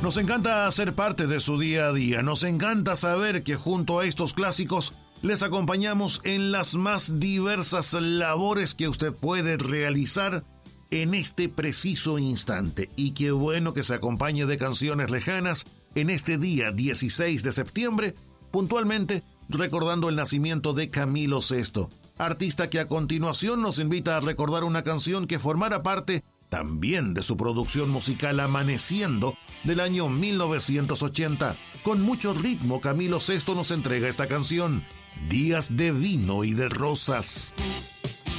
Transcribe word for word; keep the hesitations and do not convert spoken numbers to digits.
Nos encanta ser parte de su día a día, nos encanta saber que junto a estos clásicos les acompañamos en las más diversas labores que usted puede realizar en este preciso instante. Y qué bueno que se acompañe de canciones lejanas en este día dieciséis de septiembre, puntualmente recordando el nacimiento de Camilo Sesto, artista que a continuación nos invita a recordar una canción que formara parte también de su producción musical Amaneciendo del año mil novecientos ochenta. Con mucho ritmo, Camilo Sesto nos entrega esta canción, Días de vino y de rosas.